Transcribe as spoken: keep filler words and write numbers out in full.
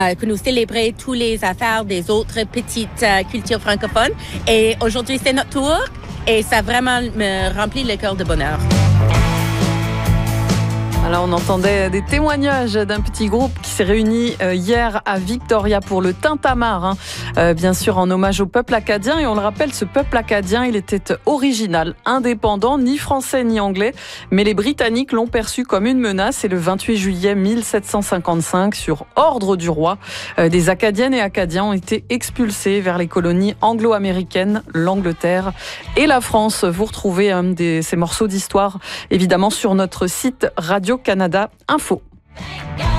que nous célébrons toutes les affaires des autres petites euh, cultures francophones. Et aujourd'hui, c'est notre tour et ça vraiment me remplit le cœur de bonheur. Alors on entendait des témoignages d'un petit groupe qui s'est réuni hier à Victoria pour le tintamarre, hein. euh, bien sûr en hommage au peuple acadien. Et on le rappelle, ce peuple acadien, il était original, indépendant, ni français ni anglais. Mais les Britanniques l'ont perçu comme une menace. Et le vingt-huit juillet mille sept cent cinquante-cinq, sur ordre du roi, euh, des Acadiennes et Acadiens ont été expulsés vers les colonies anglo-américaines, l'Angleterre et la France. Vous retrouvez hein, des, ces morceaux d'histoire, évidemment, sur notre site Radio Canada Info.